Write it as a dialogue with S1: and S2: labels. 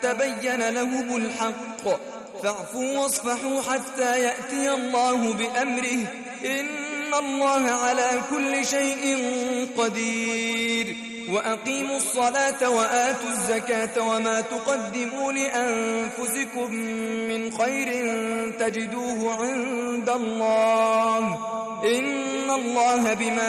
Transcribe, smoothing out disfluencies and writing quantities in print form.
S1: تبين لهم الحق فاعفوا واصفحوا حتى يأتي الله بأمره إن الله على كل شيء قدير وأقيموا الصلاة وآتوا الزكاة وما تقدموا لأنفسكم من خير تجدوه عند الله إن الله بما